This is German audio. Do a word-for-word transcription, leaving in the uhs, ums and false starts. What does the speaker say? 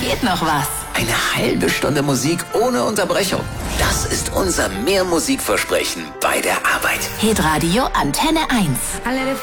geht noch was. Eine halbe Stunde Musik ohne Unterbrechung. Das ist unser Mehrmusikversprechen bei der Arbeit. Hitradio Antenne eins. I let it